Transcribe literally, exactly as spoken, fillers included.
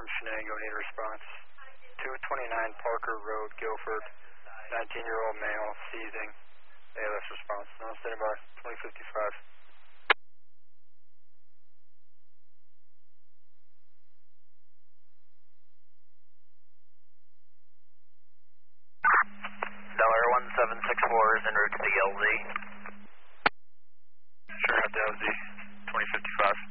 from Shenango, need a response. two twenty-nine Parker Road, Guilford, nineteen-year-old male, seizing. A L S response. No, standing by, twenty fifty-five. Dollar one seven six four is en route to the L Z. Sure, at the L Z, twenty fifty-five.